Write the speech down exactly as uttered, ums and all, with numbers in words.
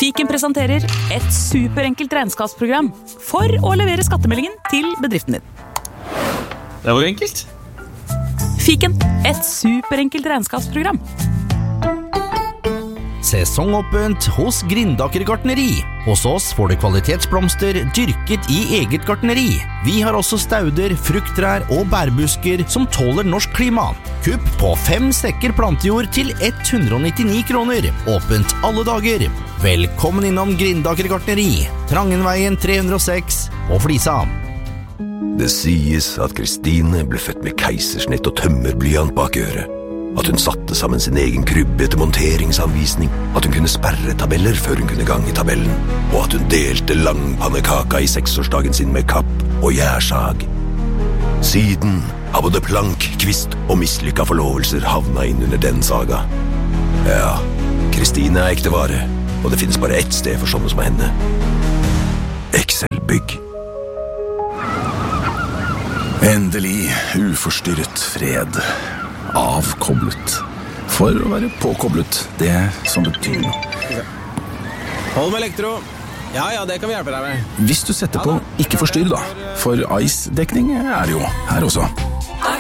Fiken presenterer et superenkelt regnskapsprogram for å levere skattemeldingen til bedriften din. Det var enkelt. Fiken, et superenkelt regnskapsprogram. Sesongåpent hos Grindaker gartneri. Hos oss får du kvalitetsblomster dyrket i eget gartneri. Vi har også stauder, frukttrær og bærbusker som tåler norsk klima. Kupp på fem sekker plantejord til ett hundre nittini kroner. Åpent alle dager. Velkommen innom Grindaker gartneri. Trangenveien tre hundre og seks og Flisa. Det sies at Kristine ble født med keisersnitt og tømmerblyant bak øret. At hun satte sammen sin egen krybbe etter monteringsanvisning, at hun kunne sperre tabeller før hun kunne gange tabellen, og at hun delte langpannekaka i seksårsdagen sin med kapp og gjærsag. Siden har både plank, kvist og mislykka forlovelser havna inn under den saga. Ja, Kristine er ekte vare, og det finnes bare ett sted for sånne som henne. Excel-bygg. Endelig uforstyrret fred. Avkoblet. For å være påkoblet, det som betyr noe. Hold med elektro. Ja, ja, det kan vi hjelpe deg med. Hvis du setter på ikke forstyrr da, for ice-dekning er det jo her også.